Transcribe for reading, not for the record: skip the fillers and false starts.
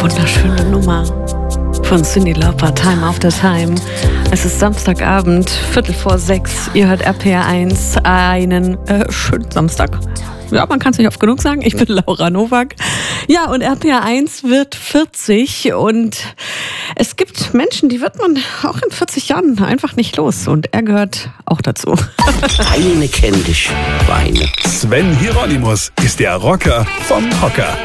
Wunderschöne Nummer von Cyndi Lauper, Time After Time. Es ist Samstagabend, 5:45. Ihr hört RPR 1, einen schönen Samstag. Ja, man kann es nicht oft genug sagen. Ich bin Laura Nowak. Ja, und RPR 1 wird 40 und es gibt Menschen, die wird man auch in 40 Jahren einfach nicht los. Und er gehört auch dazu. Eine kennt dich, Weine. Sven Hieronymus ist der Rocker vom Hocker.